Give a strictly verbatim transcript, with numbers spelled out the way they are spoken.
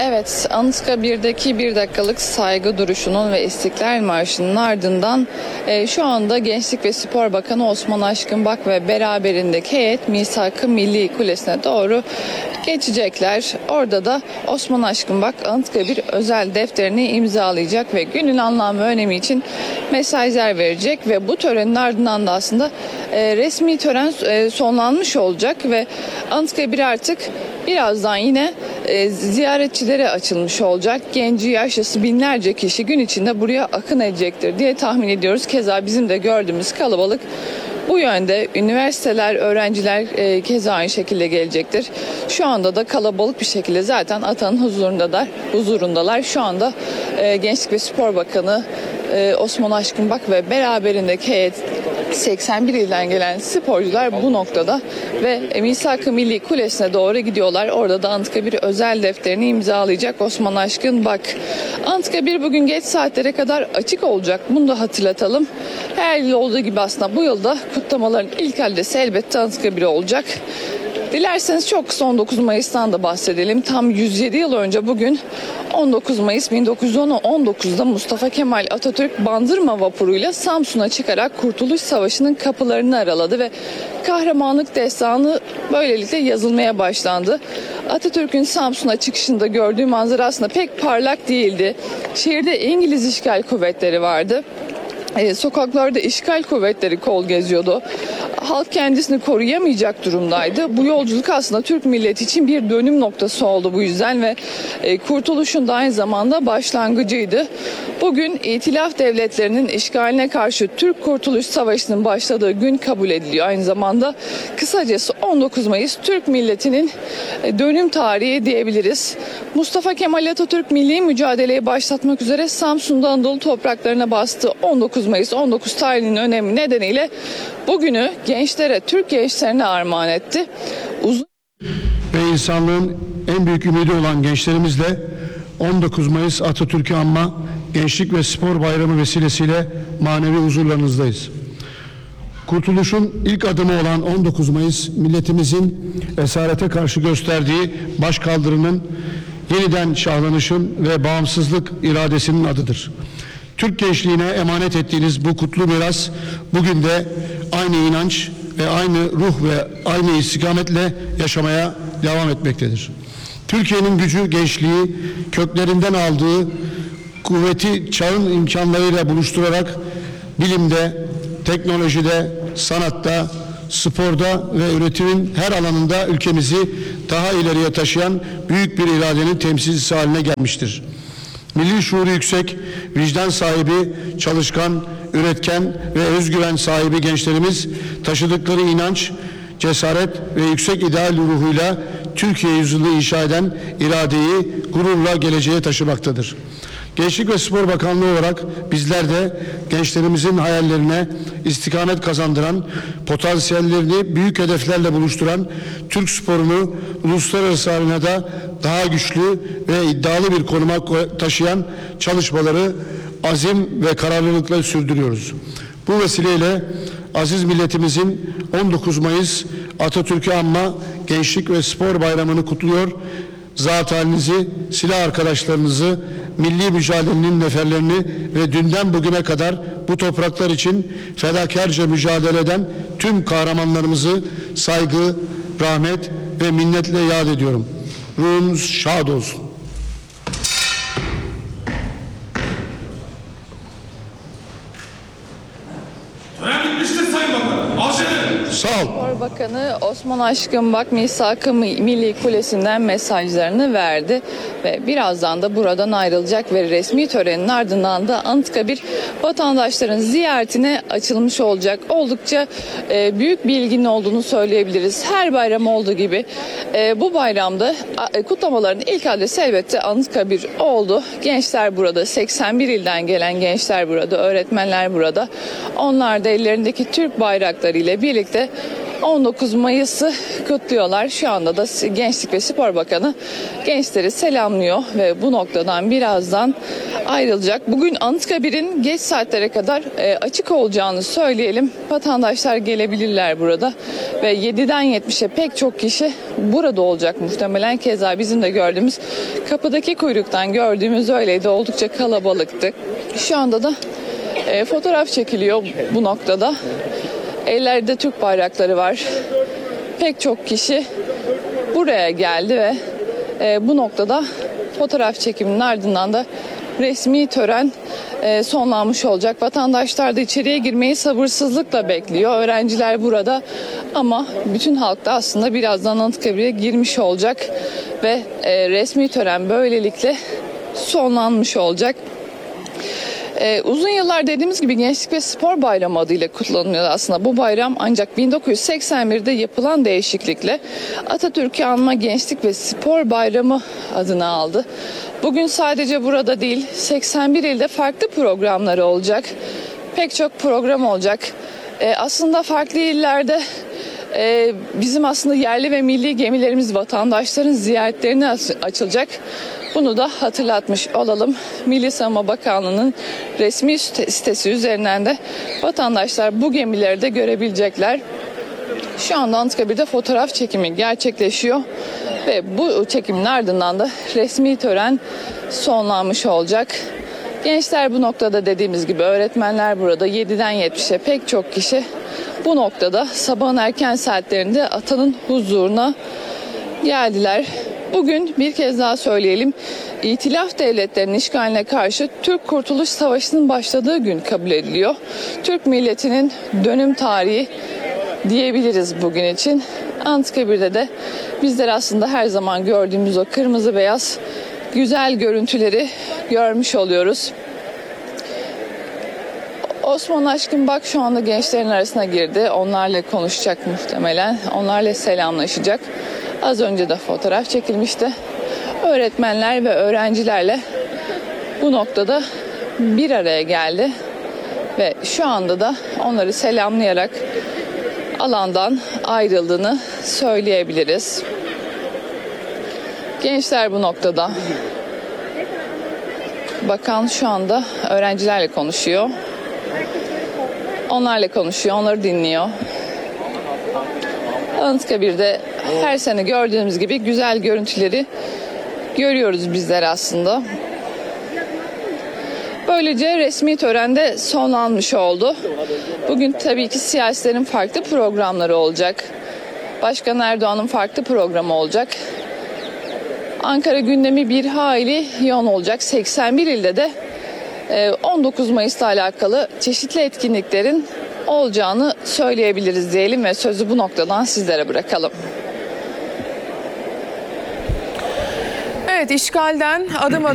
Evet, Anıtkabir'deki bir dakikalık saygı duruşunun ve İstiklal Marşı'nın ardından e, şu anda Gençlik ve Spor Bakanı Osman Aşkınbak ve beraberindeki heyet Misak-ı Milli Kulesi'ne doğru geçecekler. Orada da Osman Aşkınbak Anıtkabir özel defterini imzalayacak ve günün anlam ve önemi için mesajlar verecek ve bu törenin ardından da aslında e, resmi tören e, sonlanmış olacak ve Anıtkabir artık birazdan yine e, ziyaretçilere açılmış olacak. Genci, yaşlısı binlerce kişi gün içinde buraya akın edecektir diye tahmin ediyoruz. Keza bizim de gördüğümüz kalabalık bu yönde. Üniversiteler, öğrenciler e, keza aynı şekilde gelecektir. Şu anda da kalabalık bir şekilde zaten atanın huzurundalar. huzurundalar. Şu anda e, Gençlik ve Spor Bakanı e, Osman Aşkınbak ve beraberindeki heyet seksen bir ilden gelen sporcular bu noktada ve Misak-ı Milli Kulesi'ne doğru gidiyorlar. Orada da Anıtkabir özel defterini imzalayacak Osman Aşkınbak. Anıtkabir bugün geç saatlere kadar açık olacak. Bunu da hatırlatalım. Her yıl olduğu gibi aslında bu yılda kutlamaların ilk adresi elbette Anıtkabir olacak. Dilerseniz çok kısa on dokuz Mayıs'tan da bahsedelim. Tam yüz yedi yıl önce bugün on dokuz Mayıs bin dokuz yüz on dokuz'da Mustafa Kemal Atatürk Bandırma vapuruyla Samsun'a çıkarak Kurtuluş Savaşı'nın kapılarını araladı ve kahramanlık destanı böylelikle yazılmaya başlandı. Atatürk'ün Samsun'a çıkışında gördüğü manzara aslında pek parlak değildi. Şehirde İngiliz işgal kuvvetleri vardı. Ee, sokaklarda işgal kuvvetleri kol geziyordu. Halk kendisini koruyamayacak durumdaydı. Bu yolculuk aslında Türk milleti için bir dönüm noktası oldu bu yüzden ve e, kurtuluşun da aynı zamanda başlangıcıydı. Bugün İtilaf devletlerinin işgaline karşı Türk Kurtuluş Savaşı'nın başladığı gün kabul ediliyor. Aynı zamanda kısacası on dokuz Mayıs Türk milletinin e, dönüm tarihi diyebiliriz. Mustafa Kemal Atatürk milli mücadeleyi başlatmak üzere Samsun'da Anadolu topraklarına bastı. on dokuz Mayıs on dokuz tarihinin önemi nedeniyle bugünü gençlere, Türk gençlerine armağan etti. Uzun ve insanlığın en büyük ümidi olan gençlerimizle on dokuz Mayıs Atatürk'ü anma Gençlik ve Spor Bayramı vesilesiyle manevi huzurlarınızdayız. Kurtuluşun ilk adımı olan on dokuz Mayıs milletimizin esarete karşı gösterdiği başkaldırının yeniden şahlanışın ve bağımsızlık iradesinin adıdır. Türk gençliğine emanet ettiğiniz bu kutlu miras bugün de aynı inanç ve aynı ruh ve aynı istikametle yaşamaya devam etmektedir. Türkiye'nin gücü gençliği köklerinden aldığı kuvveti çağın imkanlarıyla buluşturarak bilimde, teknolojide, sanatta, sporda ve üretimin her alanında ülkemizi daha ileriye taşıyan büyük bir iradenin temsilcisi haline gelmiştir. Milli şuuru yüksek, vicdan sahibi, çalışkan, üretken ve özgüven sahibi gençlerimiz taşıdıkları inanç, cesaret ve yüksek ideal ruhuyla Türkiye yüzyılı inşa eden iradeyi gururla geleceğe taşımaktadır. Gençlik ve Spor Bakanlığı olarak bizler de gençlerimizin hayallerine istikamet kazandıran, potansiyellerini büyük hedeflerle buluşturan Türk sporunu uluslararası arenada daha güçlü ve iddialı bir konuma taşıyan çalışmaları azim ve kararlılıkla sürdürüyoruz. Bu vesileyle aziz milletimizin on dokuz Mayıs Atatürk'ü anma Gençlik ve Spor Bayramı'nı kutluyor. Zat halinizi, silah arkadaşlarınızı, milli mücadelenin neferlerini ve dünden bugüne kadar bu topraklar için fedakarca mücadele eden tüm kahramanlarımızı saygı, rahmet ve minnetle yad ediyorum. Ruhunuz şad olsun. Tören bitmiştir Sayın Bakan. Arz ederim. Sağ ol. Spor Bakanı Osman Aşkınbak Misak-ı Milli Kulesi'nden mesajlarını verdi ve birazdan da buradan ayrılacak ve resmi törenin ardından da Anıtkabir vatandaşların ziyaretine açılmış olacak. Oldukça e, büyük bir ilginin olduğunu söyleyebiliriz. Her bayram olduğu gibi e, bu bayramda e, kutlamaların ilk adresi elbette Anıtkabir oldu. Gençler burada, seksen bir ilden gelen gençler burada, öğretmenler burada. Onlar da ellerindeki Türk bayrakları ile birlikte on dokuz Mayıs'ı kutluyorlar. Şu anda da Gençlik ve Spor Bakanı gençleri selamlıyor ve bu noktadan birazdan ayrılacak. Bugün Anıtkabir'in geç saatlere kadar e, açık olacağını söyleyelim. Vatandaşlar gelebilirler burada ve yediden yetmişe pek çok kişi burada olacak muhtemelen. Keza bizim de gördüğümüz kapıdaki kuyruktan gördüğümüz öyleydi. Oldukça kalabalıktı. Şu anda da e, fotoğraf çekiliyor bu noktada. Ellerde Türk bayrakları var. Pek çok kişi buraya geldi ve e, bu noktada fotoğraf çekiminin ardından da resmi tören e, sonlanmış olacak. Vatandaşlar da içeriye girmeyi sabırsızlıkla bekliyor. Öğrenciler burada ama bütün halk da aslında birazdan Anıtkabir'e girmiş olacak ve e, resmi tören böylelikle sonlanmış olacak. Ee, uzun yıllar dediğimiz gibi Gençlik ve Spor Bayramı adıyla kutlanıyor aslında bu bayram, ancak bin dokuz yüz seksen birde yapılan değişiklikle Atatürk'ü anma Gençlik ve Spor Bayramı adını aldı. Bugün sadece burada değil, seksen bir ilde farklı programları olacak. Pek çok program olacak. Ee, aslında farklı illerde Ee, bizim aslında yerli ve milli gemilerimiz vatandaşların ziyaretlerine açılacak. Bunu da hatırlatmış olalım. Milli Savunma Bakanlığı'nın resmi sitesi üzerinden de vatandaşlar bu gemileri de görebilecekler. Şu anda Anıtkabir'de fotoğraf çekimi gerçekleşiyor ve bu çekimin ardından da resmi tören sonlanmış olacak. Gençler bu noktada, dediğimiz gibi öğretmenler burada, yediden yetmişe pek çok kişi bu noktada sabahın erken saatlerinde atanın huzuruna geldiler. Bugün bir kez daha söyleyelim, İtilaf devletlerinin işgaline karşı Türk Kurtuluş Savaşı'nın başladığı gün kabul ediliyor. Türk milletinin dönüm tarihi diyebiliriz bugün için. Anıtkabir'de de bizler aslında her zaman gördüğümüz o kırmızı beyaz güzel görüntüleri görmüş oluyoruz. Osman Aşkın Bak şu anda gençlerin arasına girdi. Onlarla konuşacak muhtemelen. Onlarla selamlaşacak. Az önce de fotoğraf çekilmişti. Öğretmenler ve öğrencilerle bu noktada bir araya geldi. Ve şu anda da onları selamlayarak alandan ayrıldığını söyleyebiliriz. Gençler bu noktada. Bakan şu anda öğrencilerle konuşuyor. Onlarla konuşuyor, onları dinliyor. Anıtkabir'de her sene gördüğümüz gibi güzel görüntüleri görüyoruz bizler aslında. Böylece resmi törende sonlanmış oldu. Bugün tabii ki siyasilerin farklı programları olacak. Başkan Erdoğan'ın farklı programı olacak. Ankara gündemi bir hayli yoğun olacak. seksen bir ilde de on dokuz Mayıs'la alakalı çeşitli etkinliklerin olacağını söyleyebiliriz diyelim ve sözü bu noktadan sizlere bırakalım. Evet, işgalden adım adım